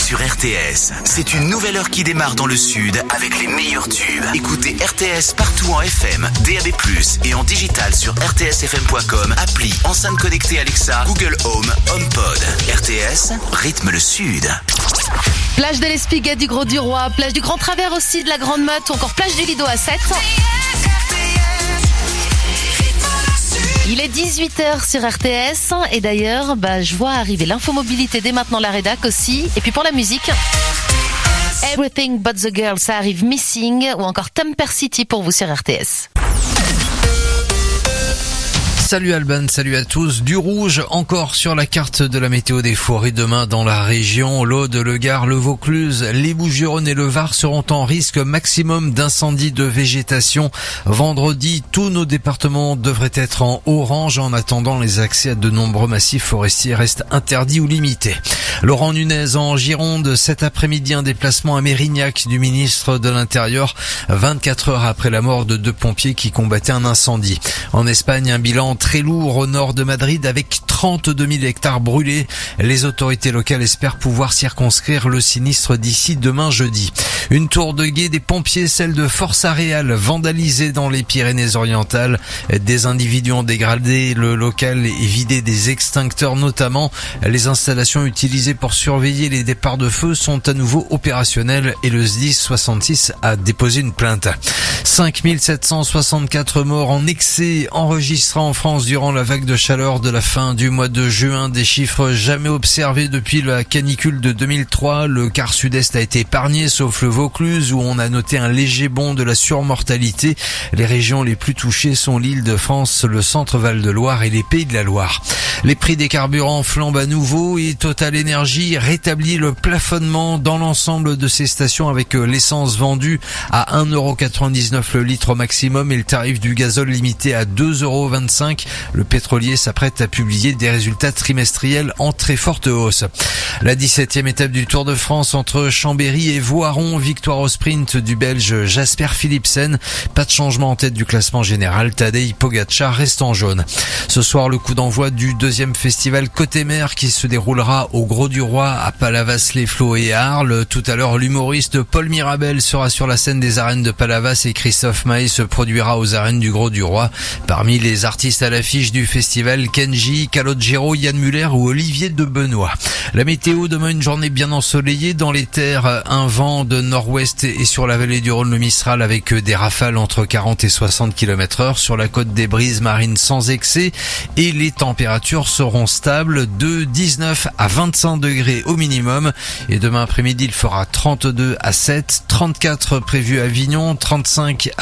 sur RTS. C'est une nouvelle heure qui démarre dans le sud avec les meilleurs tubes. Écoutez RTS partout en FM, DAB+, et en digital sur rtsfm.com, appli, enceinte connectée Alexa, Google Home, HomePod. RTS, rythme le sud. Plage de l'Espiguette, du Grau-du-Roi, plage du Grand Travers aussi, de la Grande Motte, ou encore plage du Lido à 7. Il est 18h sur RTS et d'ailleurs, je vois arriver l'infomobilité dès maintenant, la rédac aussi. Et puis pour la musique, Everything But The Girl, ça arrive, Missing, ou encore Temper City pour vous sur RTS. Salut Alban, salut à tous. Du rouge encore sur la carte de la météo des forêts demain dans la région. L'Aude, le Gard, le Vaucluse, les Bouches-du-Rhône et le Var seront en risque maximum d'incendie de végétation. Vendredi, tous nos départements devraient être en orange. En attendant, les accès à de nombreux massifs forestiers restent interdits ou limités. Laurent Nunez en Gironde, cet après-midi, un déplacement à Mérignac du ministre de l'Intérieur, 24 heures après la mort de 2 pompiers qui combattaient un incendie. En Espagne, un bilan très lourd au nord de Madrid avec 32 000 hectares brûlés. Les autorités locales espèrent pouvoir circonscrire le sinistre d'ici demain jeudi. Une tour de guet des pompiers, celle de Força Real, vandalisée dans les Pyrénées-Orientales. Des individus ont dégradé le local et vidé des extincteurs notamment. Les installations utilisées pour surveiller les départs de feu sont à nouveau opérationnelles et le SDIS 66 a déposé une plainte. 5 764 morts en excès enregistrés en France durant la vague de chaleur de la fin du mois de juin, des chiffres jamais observés depuis la canicule de 2003. Le quart sud-est a été épargné, sauf le Vaucluse où on a noté un léger bond de la surmortalité. Les régions les plus touchées sont l'Île-de-France, le centre Val-de-Loire et les Pays de la Loire. Les prix des carburants flambent à nouveau et Total Energy rétablit le plafonnement dans l'ensemble de ses stations avec l'essence vendue à 1,99€ le litre au maximum et le tarif du gazole limité à 2,25€. Le pétrolier s'apprête à publier des résultats trimestriels en très forte hausse. La 17e étape du Tour de France entre Chambéry et Voiron, victoire au sprint du Belge Jasper Philipsen. Pas de changement en tête du classement général, Tadej Pogačar reste en jaune. Ce soir, le coup d'envoi du deuxième festival Côté Mer qui se déroulera au Grau-du-Roi, à Palavas, les Flots et à Arles. Tout à l'heure, l'humoriste Paul Mirabel sera sur la scène des arènes de Palavas et Christophe Maé se produira aux arènes du Grau-du-Roi. Parmi les artistes à l'affiche du festival, Kenji, Calogero, Yann Muller ou Olivier de Benoît. La météo, demain une journée bien ensoleillée dans les terres, un vent de nord-ouest et sur la vallée du Rhône le Mistral avec des rafales entre 40 et 60 km/h. Sur la côte des brises marines sans excès et les températures seront stables de 19 à 25 degrés au minimum. Et demain après-midi, il fera 32 à 7, 34 prévus à Avignon, 35 à